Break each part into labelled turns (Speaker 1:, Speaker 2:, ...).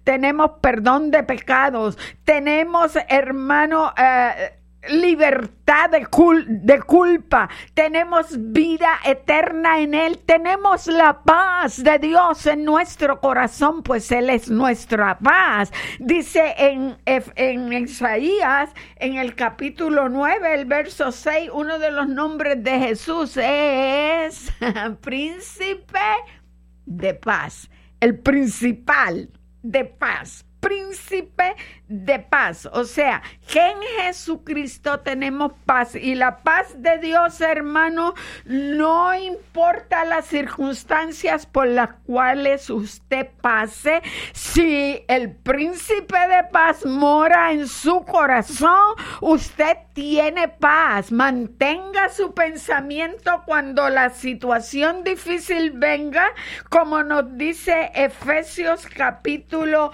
Speaker 1: tenemos perdón de pecados, tenemos, hermano, libertad de culpa, tenemos vida eterna en Él, tenemos la paz de Dios en nuestro corazón, pues Él es nuestra paz. Dice en Isaías, en el capítulo 9, el verso 6, uno de los nombres de Jesús es Príncipe de Paz, el principal de paz. Príncipe de paz, o sea, que en Jesucristo tenemos paz, y la paz de Dios, hermano, no importa las circunstancias por las cuales usted pase, si el príncipe de paz mora en su corazón, usted tiene paz. Mantenga su pensamiento cuando la situación difícil venga, como nos dice Efesios capítulo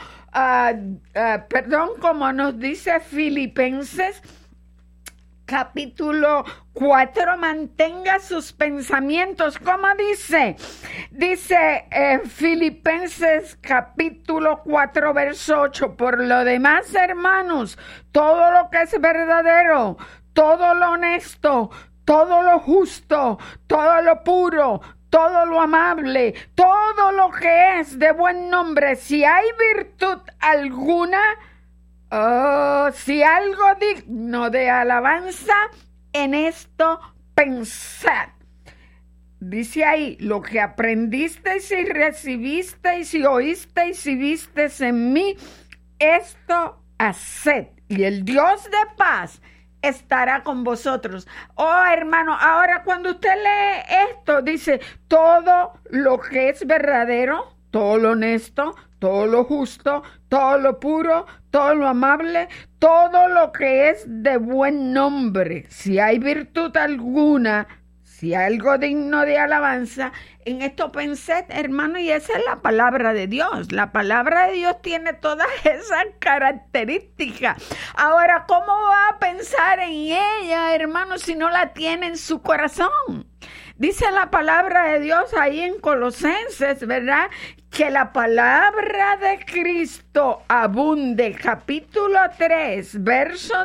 Speaker 1: como nos dice Filipenses capítulo 4, mantenga sus pensamientos. ¿Cómo dice? Dice Filipenses capítulo 4, verso 8, por lo demás, hermanos, todo lo que es verdadero, todo lo honesto, todo lo justo, todo lo puro, todo lo amable, todo lo que es de buen nombre, si hay virtud alguna, si algo digno de alabanza, en esto pensad. Dice ahí, lo que aprendisteis y recibisteis y oísteis y visteis en mí, esto haced, y el Dios de paz estará con vosotros. Oh, hermano, ahora cuando usted lee esto, dice, todo lo que es verdadero, todo lo honesto, todo lo justo, todo lo puro, todo lo amable, todo lo que es de buen nombre, si hay virtud alguna, si hay algo digno de alabanza, en esto pensé, hermano, y esa es la palabra de Dios. La palabra de Dios tiene todas esas características. Ahora, ¿cómo va a pensar en ella, hermano, si no la tiene en su corazón? Dice la palabra de Dios ahí en Colosenses, ¿verdad? Que la palabra de Cristo abunde. Capítulo 3, verso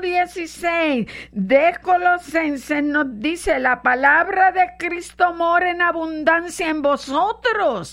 Speaker 1: 16 de Colosenses nos dice, la palabra de Cristo mora en abundancia en vosotros,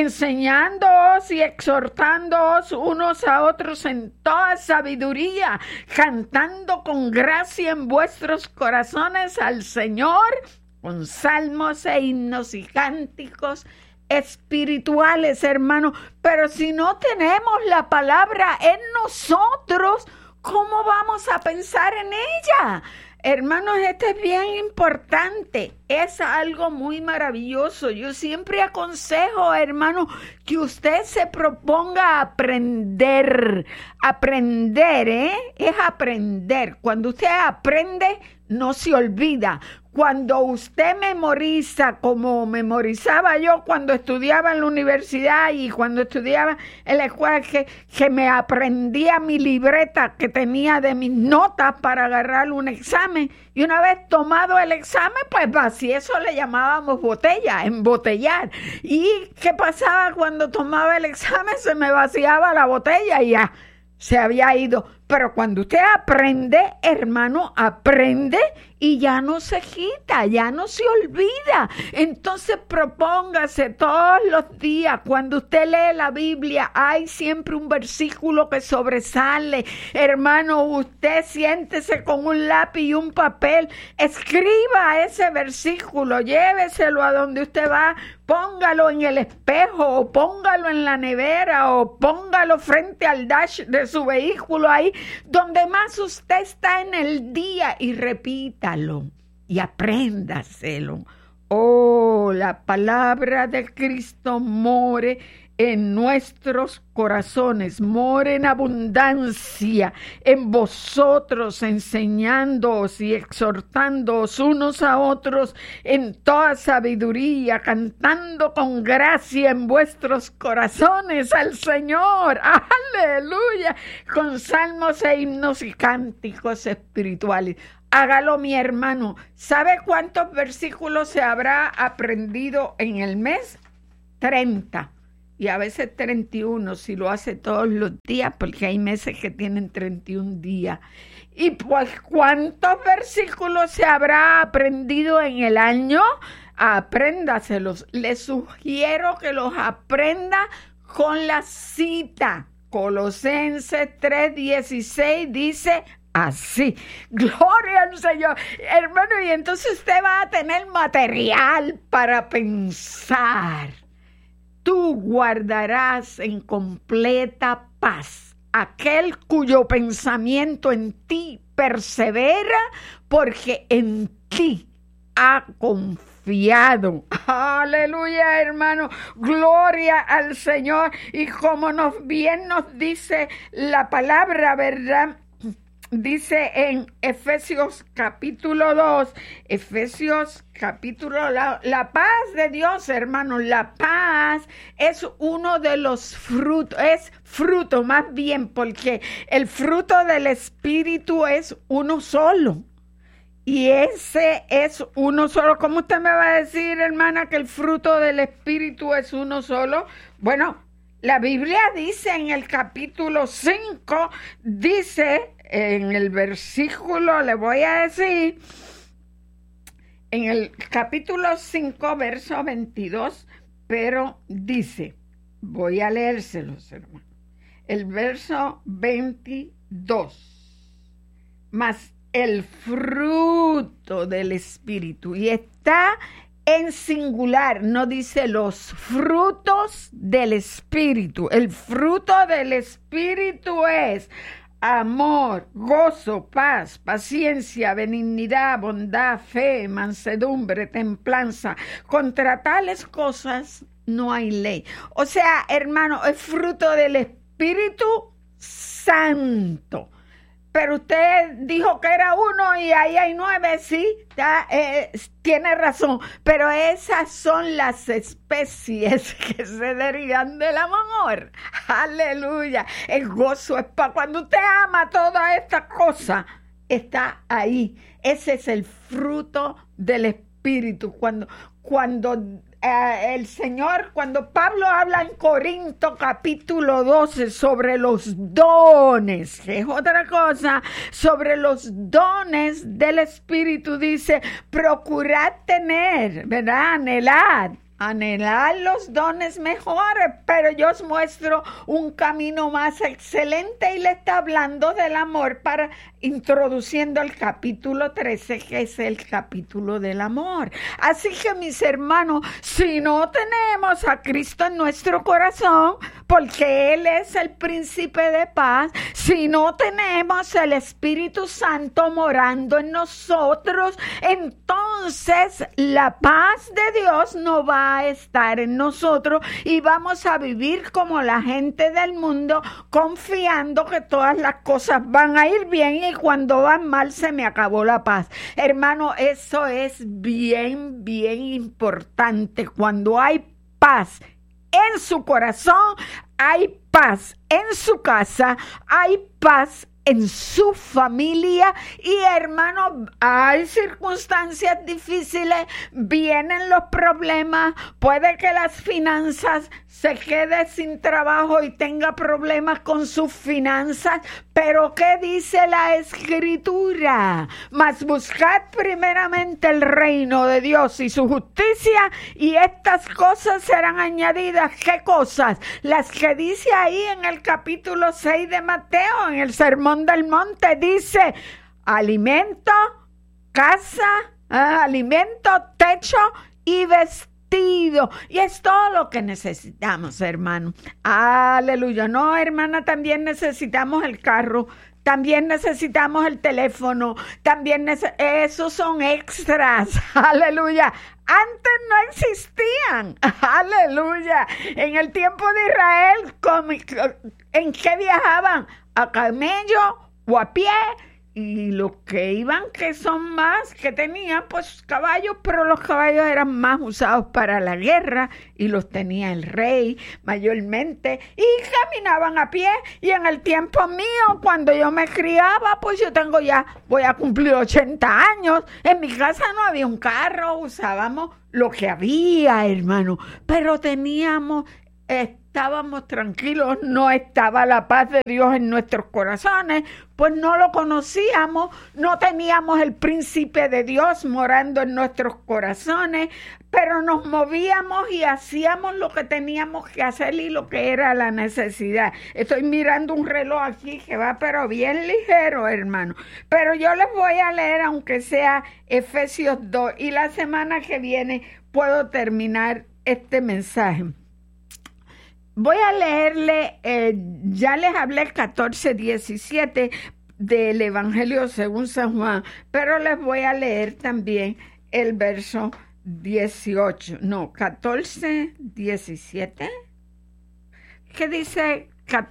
Speaker 1: enseñándoos y exhortándoos unos a otros en toda sabiduría, cantando con gracia en vuestros corazones al Señor, con salmos e himnos y cánticos espirituales, hermano. Pero si no tenemos la palabra en nosotros, ¿cómo vamos a pensar en ella? Hermanos, esto es bien importante, es algo muy maravilloso. Yo siempre aconsejo, hermano, que usted se proponga aprender. Aprender, es aprender. Cuando usted aprende, no se olvida. Cuando usted memoriza, como memorizaba yo cuando estudiaba en la universidad y cuando estudiaba en la escuela, que me aprendía mi libreta que tenía de mis notas para agarrar un examen, y una vez tomado el examen, pues vacié, eso le llamábamos botella, embotellar. ¿Y qué pasaba cuando tomaba el examen? Se me vaciaba la botella y ya se había ido. Pero cuando usted aprende, hermano, aprende y ya no se quita, ya no se olvida. Entonces propóngase todos los días, cuando usted lee la Biblia, hay siempre un versículo que sobresale. Hermano, usted siéntese con un lápiz y un papel, escriba ese versículo, lléveselo a donde usted va, póngalo en el espejo o póngalo en la nevera o póngalo frente al dash de su vehículo, ahí donde más usted está en el día, y repítalo y apréndaselo. Oh, la palabra de Cristo more en nuestros corazones, more en abundancia en vosotros, enseñándoos y exhortándoos unos a otros en toda sabiduría, cantando con gracia en vuestros corazones al Señor, aleluya, con salmos e himnos y cánticos espirituales. Hágalo, mi hermano. ¿Sabe cuántos versículos se habrá aprendido en el mes? 30. y a veces 31 si lo hace todos los días, porque hay meses que tienen 31 días. Y pues, ¿cuántos versículos se habrá aprendido en el año? Apréndaselos. Le sugiero que los aprenda con la cita. Colosenses 3:16 dice así. Gloria al Señor. Hermano, y entonces usted va a tener material para pensar. Tú guardarás en completa paz aquel cuyo pensamiento en ti persevera, porque en ti ha confiado. Aleluya, hermano. Gloria al Señor. Y como bien nos dice la palabra, ¿verdad? Dice en Efesios capítulo 2, la paz de Dios, hermano, la paz es uno de los frutos, es fruto más bien, porque el fruto del Espíritu es uno solo. Y ese es uno solo. ¿Cómo usted me va a decir, hermana, que el fruto del Espíritu es uno solo? Bueno, la Biblia dice en el capítulo 5, dice en el versículo, le voy a decir, en el capítulo 5, verso 22, pero dice, voy a leérselos, hermano, el verso 22, más el fruto del Espíritu, y está en singular, no dice los frutos del Espíritu. El fruto del Espíritu es amor, gozo, paz, paciencia, benignidad, bondad, fe, mansedumbre, templanza. Contra tales cosas no hay ley. O sea, hermano, es fruto del Espíritu Santo. Pero usted dijo que era uno y ahí hay 9, sí, tiene razón. Pero esas son las especies que se derivan del amor. Aleluya. El gozo es para cuando usted ama toda esta cosa, está ahí. Ese es el fruto del Espíritu. Cuando el Señor, cuando Pablo habla en Corinto capítulo 12 sobre los dones, que es otra cosa, sobre los dones del Espíritu, dice, procurad tener, ¿verdad? Anhelar los dones mejores, pero yo os muestro un camino más excelente, y le está hablando del amor, para introduciendo el capítulo 13, que es el capítulo del amor. Así que, mis hermanos, si no tenemos a Cristo en nuestro corazón, porque Él es el príncipe de paz, si no tenemos el Espíritu Santo morando en nosotros, entonces la paz de Dios no va a estar en nosotros y vamos a vivir como la gente del mundo, confiando que todas las cosas van a ir bien, y cuando van mal se me acabó la paz. Hermano, eso es bien, bien importante. Cuando hay paz en su corazón, hay paz en su casa, hay paz en su familia, y hermano, hay circunstancias difíciles, vienen los problemas, puede que las finanzas se quede sin trabajo y tenga problemas con sus finanzas, pero ¿qué dice la Escritura? Mas buscad primeramente el reino de Dios y su justicia, y estas cosas serán añadidas. ¿Qué cosas? Las que dice ahí en el capítulo 6 de Mateo, en el Sermón del Monte, dice alimento, casa, alimento, techo y vestido. Y es todo lo que necesitamos, hermano. Aleluya. No, hermana, también necesitamos el carro, también necesitamos el teléfono, también esos son extras. Aleluya. Antes no existían. Aleluya. En el tiempo de Israel, ¿en qué viajaban? A camello o a pie, y los que iban, que son más, que tenían pues caballos, pero los caballos eran más usados para la guerra y los tenía el rey mayormente, y caminaban a pie. Y en el tiempo mío, cuando yo me criaba, pues yo voy a cumplir 80 años, en mi casa no había un carro, usábamos lo que había, hermano, pero teníamos estábamos tranquilos, no estaba la paz de Dios en nuestros corazones, pues no lo conocíamos, no teníamos el príncipe de Dios morando en nuestros corazones, pero nos movíamos y hacíamos lo que teníamos que hacer y lo que era la necesidad. Estoy mirando un reloj aquí que va pero bien ligero, hermano. Pero yo les voy a leer, aunque sea Efesios 2, y la semana que viene puedo terminar este mensaje. Voy a leerle, ya les hablé 14:17 del Evangelio según San Juan, pero les voy a leer también el verso 14:17. ¿Qué dice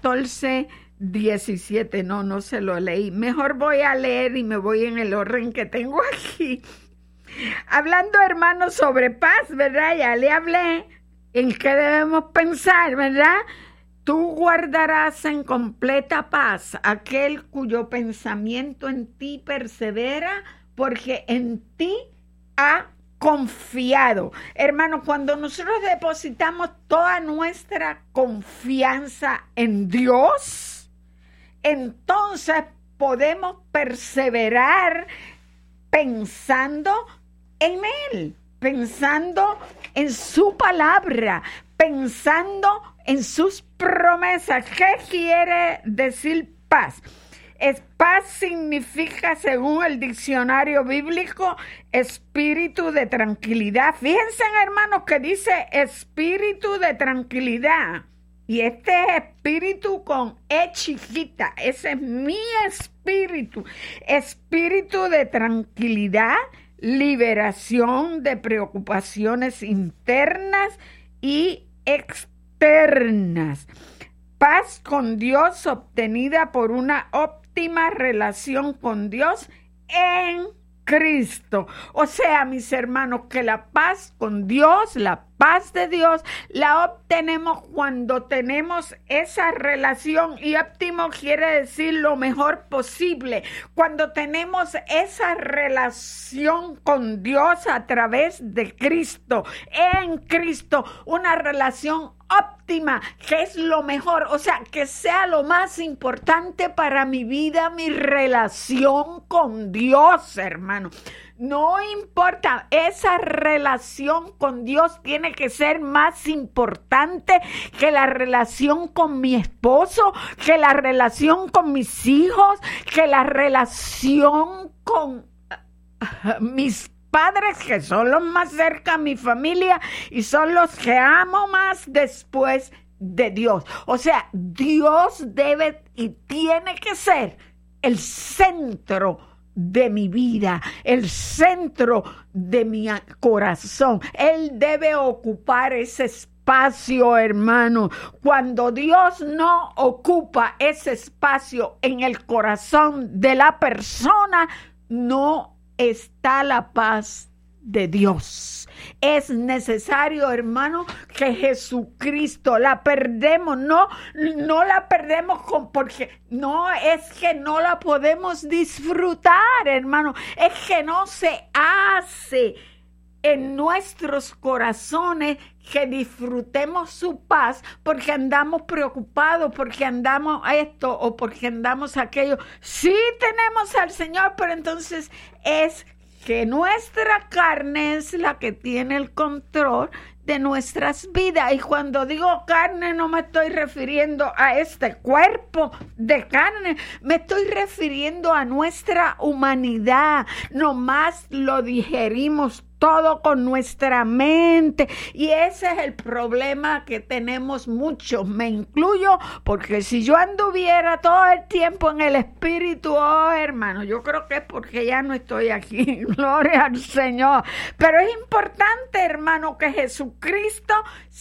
Speaker 1: 14:17? No se lo leí. Mejor voy a leer y me voy en el orden que tengo aquí. Hablando, hermanos, sobre paz, ¿verdad? Ya le hablé en qué debemos pensar, ¿verdad? Tú guardarás en completa paz aquel cuyo pensamiento en ti persevera, porque en ti ha confiado. Hermano, cuando nosotros depositamos toda nuestra confianza en Dios, entonces podemos perseverar pensando en Él, pensando en su palabra, pensando en sus promesas. ¿Qué quiere decir paz? Paz significa, según el diccionario bíblico, espíritu de tranquilidad. Fíjense, hermanos, que dice espíritu de tranquilidad. Y este es espíritu con E chiquita. Ese es mi espíritu. Espíritu de tranquilidad, liberación de preocupaciones internas y externas. Paz con Dios obtenida por una óptima relación con Dios en Cristo. O sea, mis hermanos, que la paz con Dios, la paz de Dios, la obtenemos cuando tenemos esa relación, y óptimo quiere decir lo mejor posible. Cuando tenemos esa relación con Dios a través de Cristo, en Cristo, una relación óptima, que es lo mejor, o sea, que sea lo más importante para mi vida, mi relación con Dios, hermano. No importa, esa relación con Dios tiene que ser más importante que la relación con mi esposo, que la relación con mis hijos, que la relación con mis padres, que son los más cerca a mi familia y son los que amo más después de Dios. O sea, Dios debe y tiene que ser el centro de mi vida, el centro de mi corazón. Él debe ocupar ese espacio, hermano. Cuando Dios no ocupa ese espacio en el corazón de la persona, no está la paz de Dios. Es necesario, hermano, que Jesucristo la perdemos, no la perdemos porque no es que no la podemos disfrutar, hermano, es que no se hace en nuestros corazones que disfrutemos su paz porque andamos preocupados, porque andamos esto o porque andamos aquello. Sí tenemos al Señor, pero entonces es que nuestra carne es la que tiene el control de nuestras vidas. Y cuando digo carne no me estoy refiriendo a este cuerpo de carne, me estoy refiriendo a nuestra humanidad. Nomás lo digerimos todo con nuestra mente, y ese es el problema que tenemos muchos, me incluyo, porque si yo anduviera todo el tiempo en el espíritu, hermano, yo creo que es porque ya no estoy aquí, gloria al Señor. Pero es importante, hermano, que Jesucristo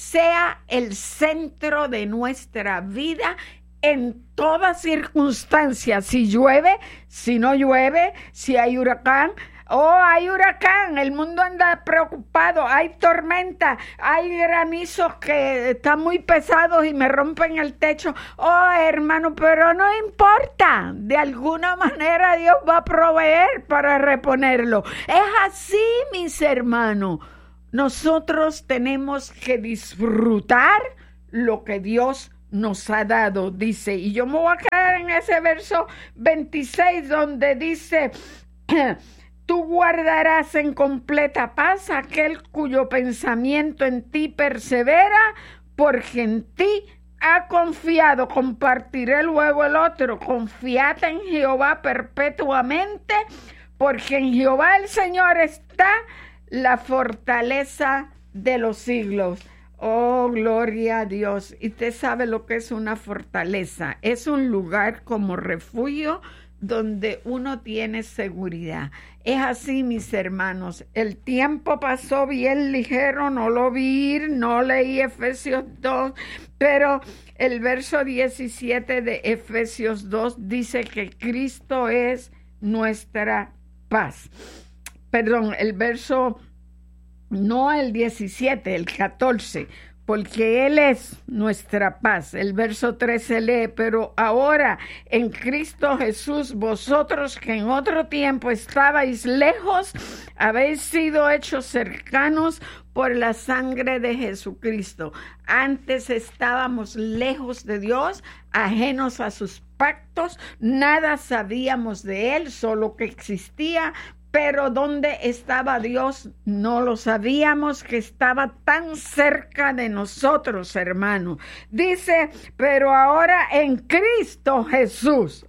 Speaker 1: sea el centro de nuestra vida en todas circunstancias. Si llueve, si no llueve, si hay huracán, hay huracán, el mundo anda preocupado, hay tormenta, hay granizos que están muy pesados y me rompen el techo. Hermano, pero no importa, de alguna manera Dios va a proveer para reponerlo. Es así, mis hermanos. Nosotros tenemos que disfrutar lo que Dios nos ha dado, dice. Y yo me voy a quedar en ese verso 26 donde dice: tú guardarás en completa paz aquel cuyo pensamiento en ti persevera, porque en ti ha confiado. Compartiré luego el otro: confiad en Jehová perpetuamente, porque en Jehová el Señor está la fortaleza de los siglos. Oh, gloria a Dios. Y usted sabe lo que es una fortaleza. Es un lugar como refugio donde uno tiene seguridad. Es así, mis hermanos. El tiempo pasó bien ligero, no lo vi ir, no leí Efesios 2, pero el verso 17 de Efesios 2 dice que Cristo es nuestra paz. Perdón, el verso, no el 17, el 14, porque Él es nuestra paz. El verso 13 lee: pero ahora en Cristo Jesús, vosotros que en otro tiempo estabais lejos, habéis sido hechos cercanos por la sangre de Jesucristo. Antes estábamos lejos de Dios, ajenos a sus pactos, nada sabíamos de Él, solo que existía. Pero ¿dónde estaba Dios? No lo sabíamos, que estaba tan cerca de nosotros, hermano. Dice: pero ahora en Cristo Jesús.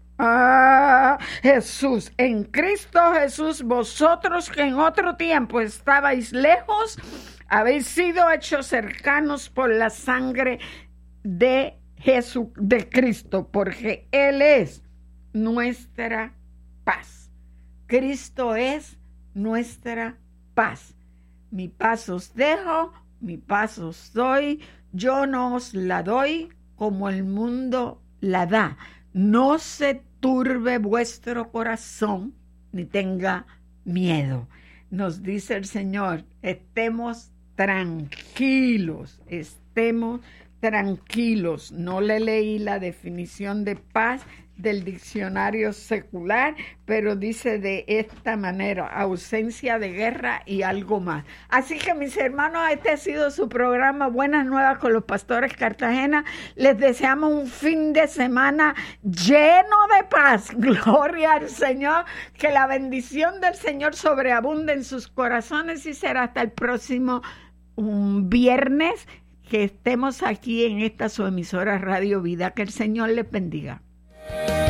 Speaker 1: Jesús, en Cristo Jesús, vosotros que en otro tiempo estabais lejos, habéis sido hechos cercanos por la sangre de Cristo, porque Él es nuestra paz. Cristo es nuestra paz. Mi paz os dejo, mi paz os doy. Yo no os la doy como el mundo la da. No se turbe vuestro corazón, ni tenga miedo. Nos dice el Señor: estemos tranquilos, estemos tranquilos. No le leí la definición de paz del diccionario secular, pero dice de esta manera: ausencia de guerra y algo más. Así que, mis hermanos, este ha sido su programa Buenas Nuevas con los Pastores Cartagena. Les deseamos un fin de semana lleno de paz. Gloria al Señor. Que la bendición del Señor sobreabunde en sus corazones, y será hasta el próximo viernes que estemos aquí en esta su emisora Radio Vida. Que el Señor les bendiga.